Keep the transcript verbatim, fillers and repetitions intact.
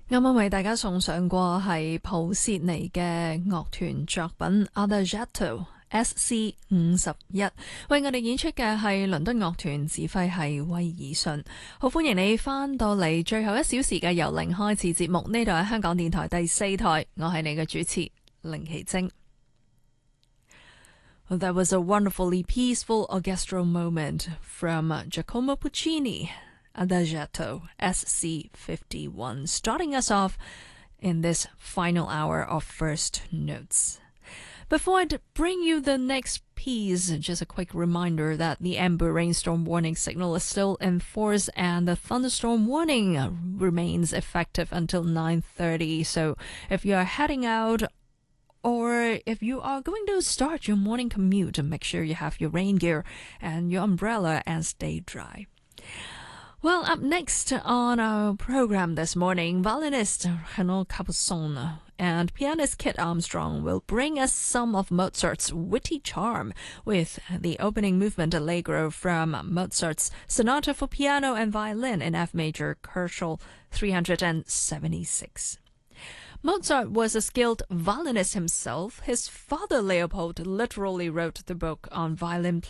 啱啱為大家送上過係普契尼嘅樂團作品 Adagietto S C 五十一，為我哋演出嘅係倫敦樂團，指揮係威爾遜。好歡迎你翻到嚟最後一小時嘅由零開始節目，呢度係香港電台第四台，我係你嘅主持凌奇晶。Well, that was a wonderfully peaceful orchestral moment from Giacomo Puccini.Adagietto S C fifty-one, starting us off in this final hour of First Notes. Before I bring you the next piece, just a quick reminder that the amber rainstorm warning signal is still in force and the thunderstorm warning remains effective until nine thirty. So if you are heading out or if you are going to start your morning commute, make sure you have your rain gear and your umbrella and stay dry.Well, up next on our program this morning, violinist Renaud Capuçon and pianist Kit Armstrong will bring us some of Mozart's witty charm with the opening movement Allegro from Mozart's Sonata for Piano and Violin in F major, Koelschel three seventy-six.Mozart was a skilled violinist himself. His father, Leopold, literally wrote the book on violin